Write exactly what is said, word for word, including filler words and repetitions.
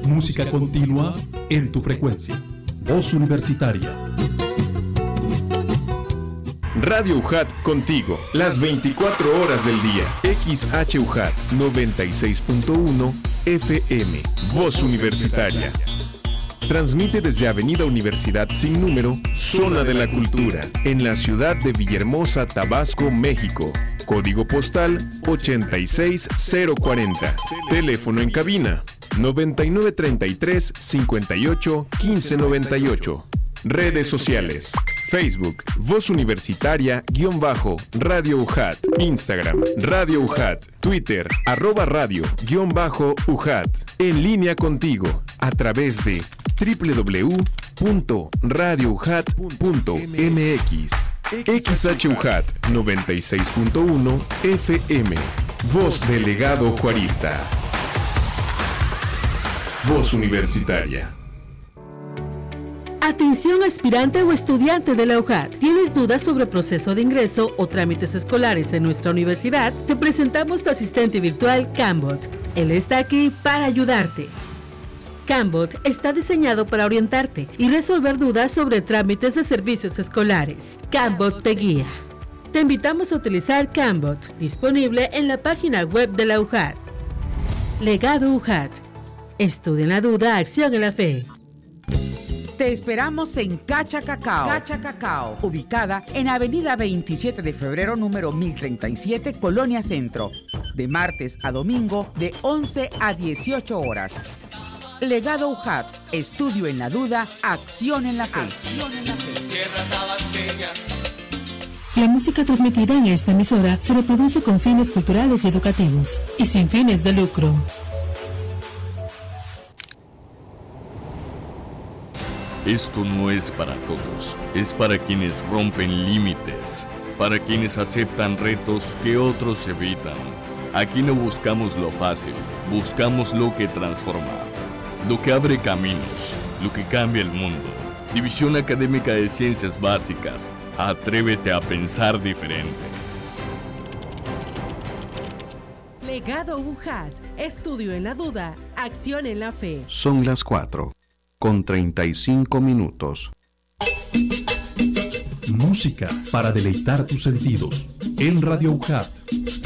Música continua en tu frecuencia. Voz Universitaria. Radio U J A T contigo, las veinticuatro horas del día. X H U J A T noventa y seis punto uno F M, Voz Universitaria. Transmite desde Avenida Universidad sin número, Zona de la Cultura, en la ciudad de Villahermosa, Tabasco, México. Código postal ochenta y seis cero cuarenta. Teléfono en cabina noventa y nueve treinta y tres cincuenta y ocho quince noventa y ocho. Redes sociales: Facebook, Voz Universitaria, guión bajo, Radio U J A T, Instagram, Radio U J A T, Twitter, arroba radio, guión bajo, U J A T. En línea contigo, a través de doble u doble u doble u punto radio u j a t punto m x. X H U J A T noventa y seis punto uno F M, Voz Delegado Juarista. Voz Universitaria. Atención aspirante o estudiante de la U J A T. ¿Tienes dudas sobre el proceso de ingreso o trámites escolares en nuestra universidad? Te presentamos tu asistente virtual Cambot. Él está aquí para ayudarte. Cambot está diseñado para orientarte y resolver dudas sobre trámites de servicios escolares. Cambot te guía. Te invitamos a utilizar Cambot, disponible en la página web de la U J A T. Legado U J A T. Estudia en la duda, acción en la fe. Te esperamos en Cacha Cacao. Cacha Cacao, ubicada en Avenida veintisiete de febrero, número mil treinta y siete, Colonia Centro. De martes a domingo, de once a dieciocho horas. Legado U J A T. Estudio en la duda, acción en la fe. Acción en la fe. Tierra tabasqueña. La música transmitida en esta emisora se reproduce con fines culturales y educativos y sin fines de lucro. Esto no es para todos, es para quienes rompen límites, para quienes aceptan retos que otros evitan. Aquí no buscamos lo fácil, buscamos lo que transforma, lo que abre caminos, lo que cambia el mundo. División Académica de Ciencias Básicas, atrévete a pensar diferente. Legado U J A T. Estudio en la duda, acción en la fe. Son las cuatro. Con treinta y cinco minutos. Música para deleitar tus sentidos en Radio U J A T.